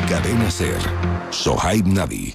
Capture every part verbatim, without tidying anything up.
Cadena Ser. Sohaib Nabi.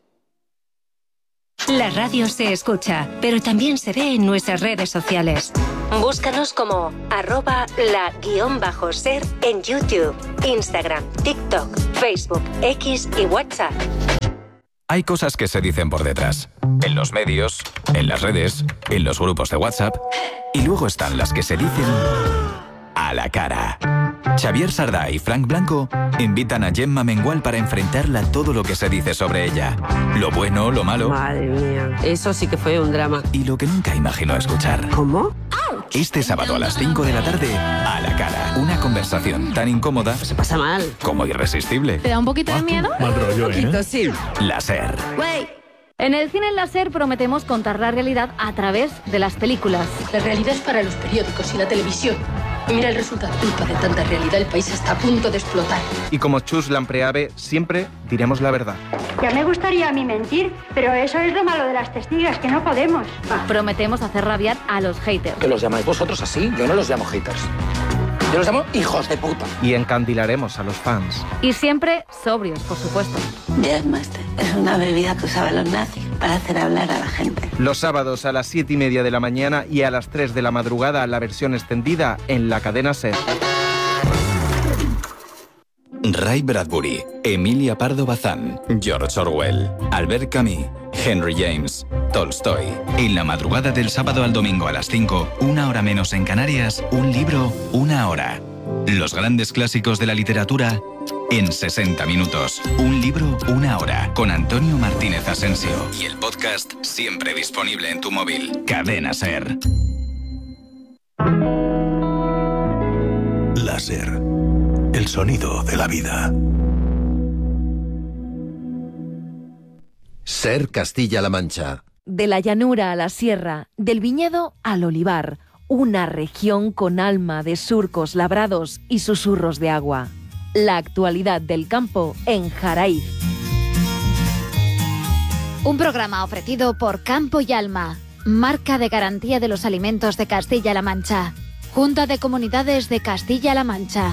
La radio se escucha, pero también se ve en nuestras redes sociales. Búscanos como arroba la guión bajo ser en YouTube, Instagram, TikTok, Facebook, X y WhatsApp. Hay cosas que se dicen por detrás, en los medios, en las redes, en los grupos de WhatsApp, y luego están las que se dicen a la cara. Xavier Sardá y Frank Blanco invitan a Gemma Mengual para enfrentarla a todo lo que se dice sobre ella. Lo bueno, lo malo. Madre mía, eso sí que fue un drama. Y lo que nunca imaginó escuchar. ¿Cómo? Este sábado a las cinco de la tarde, a la cara. Una conversación tan incómoda Se pasa mal. como irresistible. ¿Te da un poquito de miedo? Mal rollo, Un poquito, ¿eh? sí. La Ser. En el cine láser prometemos contar la realidad a través de las películas. La realidad es para los periódicos y la televisión. Y mira el resultado. Culpa de tanta realidad, el país está a punto de explotar. Y como Chus Lampreave, siempre diremos la verdad. Ya me gustaría a mí mentir, pero eso es lo malo de las testigas, que no podemos. Prometemos hacer rabiar a los haters. ¿Que los llamáis vosotros así? Yo no los llamo haters. Yo los llamo hijos de puta. Y encandilaremos a los fans. Y siempre sobrios, por supuesto. Jazzmaster es una bebida que usaban los nazis para hacer hablar a la gente. Los sábados a las siete y media de la mañana y a las tres de la madrugada la versión extendida en la cadena Ser. Ray Bradbury, Emilia Pardo Bazán, George Orwell, Albert Camus, Henry James, Tolstoy. En la madrugada del sábado al domingo a las cinco, una hora menos en Canarias, un libro, una hora. Los grandes clásicos de la literatura en sesenta minutos. Un libro, una hora. Con Antonio Martínez Asensio. Y el podcast siempre disponible en tu móvil. Cadena Ser. Láser. El sonido de la vida. Ser Castilla-La Mancha. De la llanura a la sierra, del viñedo al olivar, una región con alma de surcos labrados y susurros de agua. La actualidad del campo en Jaraíz. Un programa ofrecido por Campo y Alma, marca de garantía de los alimentos de Castilla-La Mancha. Junta de Comunidades de Castilla-La Mancha.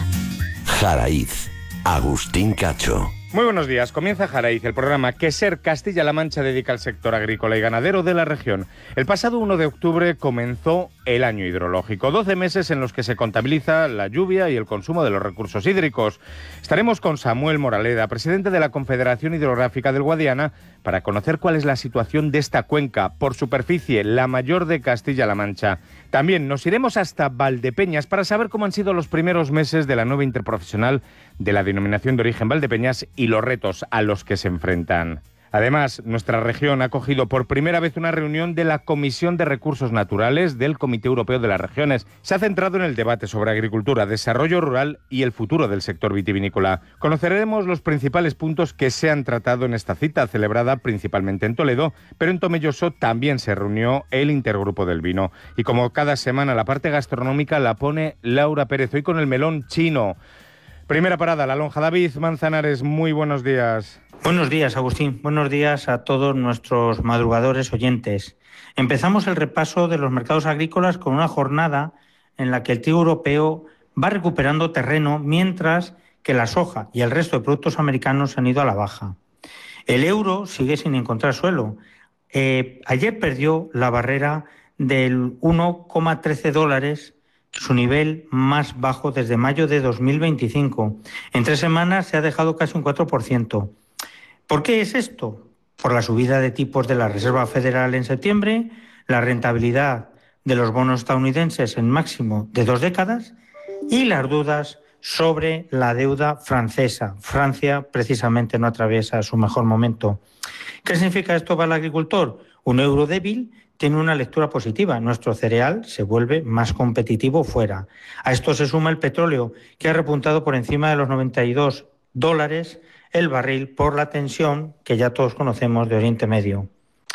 Jaraíz. Agustín Cacho. Muy buenos días. Comienza Jaraíz, el programa que Ser Castilla-La Mancha dedica al sector agrícola y ganadero de la región. El pasado uno de octubre comenzó el año hidrológico, doce meses en los que se contabiliza la lluvia y el consumo de los recursos hídricos. Estaremos con Samuel Moraleda, presidente de la Confederación Hidrográfica del Guadiana, para conocer cuál es la situación de esta cuenca, por superficie, la mayor de Castilla-La Mancha. También nos iremos hasta Valdepeñas para saber cómo han sido los primeros meses de la nueva interprofesional de la denominación de origen Valdepeñas y los retos a los que se enfrentan. Además, nuestra región ha acogido por primera vez una reunión de la Comisión de Recursos Naturales del Comité Europeo de las Regiones. Se ha centrado en el debate sobre agricultura, desarrollo rural y el futuro del sector vitivinícola. Conoceremos los principales puntos que se han tratado en esta cita, celebrada principalmente en Toledo, pero en Tomelloso también se reunió el Intergrupo del Vino. Y como cada semana, la parte gastronómica la pone Laura Pérez, hoy con el melón chino. Primera parada, La Lonja. David Manzanares, muy buenos días. Buenos días, Agustín. Buenos días a todos nuestros madrugadores oyentes. Empezamos el repaso de los mercados agrícolas con una jornada en la que el trigo europeo va recuperando terreno, mientras que la soja y el resto de productos americanos han ido a la baja. El euro sigue sin encontrar suelo. Eh, ayer perdió la barrera del uno coma trece dólares, su nivel más bajo desde mayo de dos mil veinticinco. En tres semanas se ha dejado casi un cuatro por ciento. ¿Por qué es esto? Por la subida de tipos de la Reserva Federal en septiembre, la rentabilidad de los bonos estadounidenses en máximo de dos décadas y las dudas sobre la deuda francesa. Francia precisamente no atraviesa su mejor momento. ¿Qué significa esto para el agricultor? Un euro débil tiene una lectura positiva. Nuestro cereal se vuelve más competitivo fuera. A esto se suma el petróleo, que ha repuntado por encima de los noventa y dos dólares el barril por la tensión que ya todos conocemos de Oriente Medio.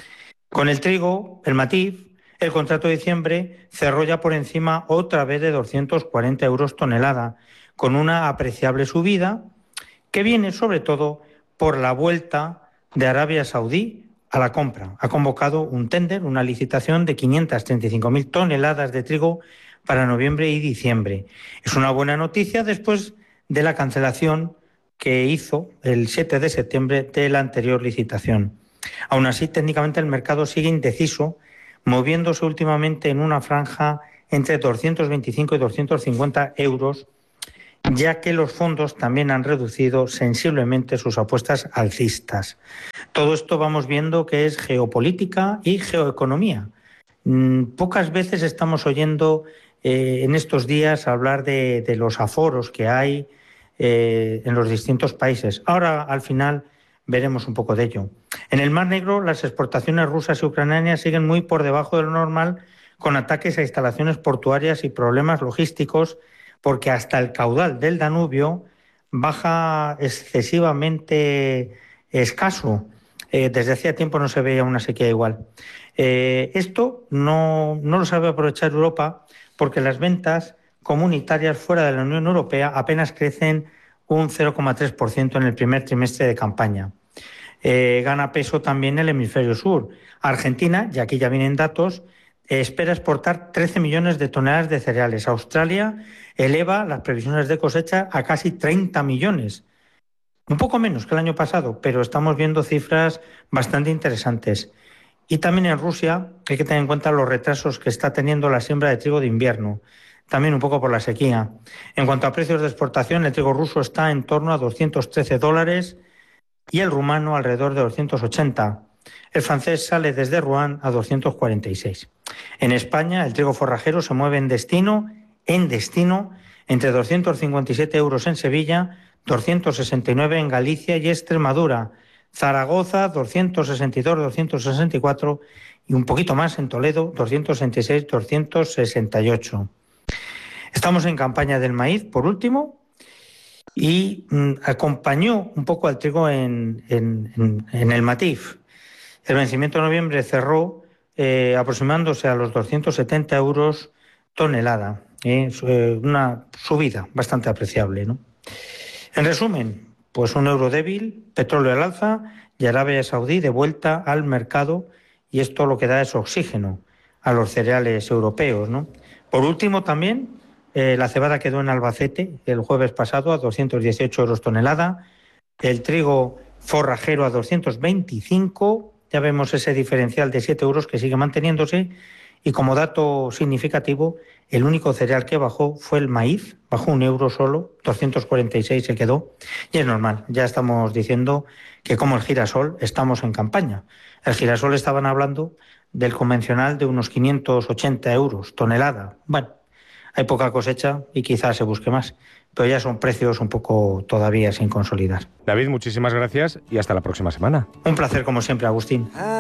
Con el trigo, el matiz, el contrato de diciembre cerró ya por encima otra vez de doscientos cuarenta euros tonelada, con una apreciable subida que viene sobre todo por la vuelta de Arabia Saudí a la compra. Ha convocado un tender, una licitación de quinientas treinta y cinco mil toneladas de trigo para noviembre y diciembre. Es una buena noticia después de la cancelación que hizo el siete de septiembre de la anterior licitación. Aún así, técnicamente el mercado sigue indeciso, moviéndose últimamente en una franja entre doscientos veinticinco y doscientos cincuenta euros, ya que los fondos también han reducido sensiblemente sus apuestas alcistas. Todo esto vamos viendo que es geopolítica y geoeconomía. Pocas veces estamos oyendo eh, en estos días hablar de, de los aforos que hay eh, en los distintos países. Ahora, al final, veremos un poco de ello. En el Mar Negro, las exportaciones rusas y ucranianas siguen muy por debajo de lo normal, con ataques a instalaciones portuarias y problemas logísticos, porque hasta el caudal del Danubio baja excesivamente escaso. Eh, desde hacía tiempo no se veía una sequía igual. Eh, esto no, no lo sabe aprovechar Europa, porque las ventas comunitarias fuera de la Unión Europea apenas crecen un cero coma tres por ciento en el primer trimestre de campaña. Eh, gana peso también el hemisferio sur. Argentina, y aquí ya vienen datos, eh, espera exportar trece millones de toneladas de cereales. Australia eleva las previsiones de cosecha a casi treinta millones. Un poco menos que el año pasado, pero estamos viendo cifras bastante interesantes. Y también en Rusia hay que tener en cuenta los retrasos que está teniendo la siembra de trigo de invierno, también un poco por la sequía. En cuanto a precios de exportación, el trigo ruso está en torno a doscientos trece dólares y el rumano alrededor de doscientos ochenta. El francés sale desde Rouen a doscientos cuarenta y seis. En España, el trigo forrajero se mueve en destino, en destino, entre doscientos cincuenta y siete euros en Sevilla, doscientos sesenta y nueve en Galicia y Extremadura. Zaragoza, doscientos sesenta y dos, doscientos sesenta y cuatro y un poquito más en Toledo, doscientos sesenta y seis, doscientos sesenta y ocho. Estamos en campaña del maíz, por último, y mmm, acompañó un poco al trigo en, en, en, en el Matif. El vencimiento de noviembre cerró eh, aproximándose a los doscientos setenta euros tonelada, ¿eh? Una subida bastante apreciable, ¿no? En resumen, pues un euro débil, petróleo al alza y Arabia Saudí de vuelta al mercado, y esto lo que da es oxígeno a los cereales europeos, ¿no? Por último también, eh, la cebada quedó en Albacete el jueves pasado a doscientos dieciocho euros tonelada, el trigo forrajero a doscientos veinticinco, ya vemos ese diferencial de siete euros que sigue manteniéndose, y como dato significativo, el único cereal que bajó fue el maíz, bajó un euro solo, doscientos cuarenta y seis se quedó, y es normal, ya estamos diciendo que como el girasol estamos en campaña. El girasol estaban hablando del convencional de unos quinientos ochenta euros tonelada. Bueno, hay poca cosecha y quizás se busque más, pero ya son precios un poco todavía sin consolidar. David, muchísimas gracias y hasta la próxima semana. Un placer como siempre, Agustín.